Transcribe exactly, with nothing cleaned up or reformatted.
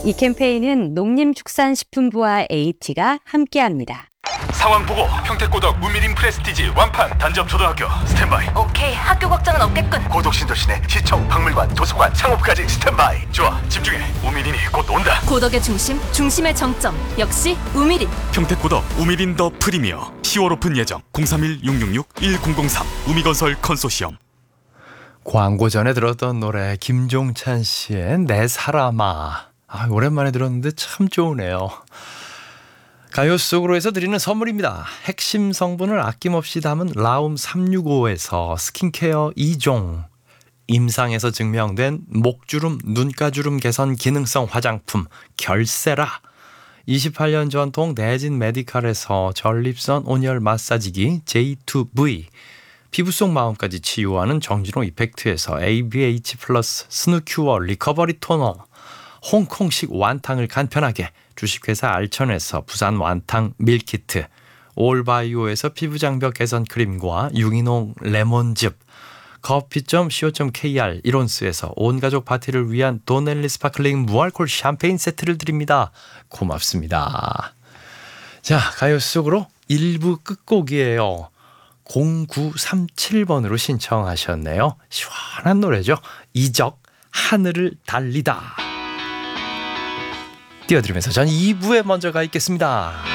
이 캠페인은 농림축산식품부와 에이티가 함께합니다. 상황 보고 평택고덕 우미린 프레스티지 완판 단접초등학교 스탠바이. 오케이, 학교 걱정은 없겠군. 고덕신도시내 시청, 박물관, 도서관, 창업까지 스탠바이. 좋아, 집중해. 우미린이 곧 온다. 고덕의 중심, 중심의 정점. 역시 우미린. 평택고덕 우미린 더 프리미어 시월 오픈 예정. 공삼일 육육육 일공공삼 우미건설 컨소시엄. 광고 전에 들었던 노래 김종찬 씨의 내 사람아. 아, 오랜만에 들었는데 참 좋으네요. 가요 속으로 해서 드리는 선물입니다. 핵심 성분을 아낌없이 담은 라움 삼육오에서 스킨케어 이 종, 임상에서 증명된 목주름, 눈가주름 개선 기능성 화장품 결세라, 이십팔 년 전통 내진 메디칼에서 전립선 온열 마사지기 제이 투 브이, 피부 속 마음까지 치유하는 정진호 이펙트에서 에이비에이치 플러스 스누큐어 리커버리 토너, 홍콩식 완탕을 간편하게 주식회사 알천에서 부산 완탕 밀키트, 올바이오에서 피부장벽 개선 크림과 유기농 레몬즙, 커피 닷 씨오 닷 케이알 이론스에서 온가족 파티를 위한 도넬리 스파클링 무알콜 샴페인 세트를 드립니다. 고맙습니다. 자, 가요 속으로 일 부 끝곡이에요. 공구삼칠 번으로 신청하셨네요. 시원한 노래죠. 이적 하늘을 달리다. 띄워드리면서 전 이 부에 먼저 가 있겠습니다.